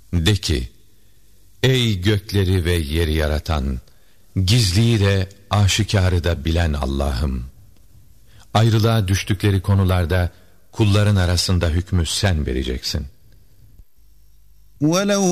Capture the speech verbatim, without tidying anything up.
De ki, ey gökleri ve yeri yaratan, gizliyi de aşikarı da bilen Allah'ım! Ayrılığa düştükleri konularda kulların arasında hükmü sen vereceksin. وَلَوْ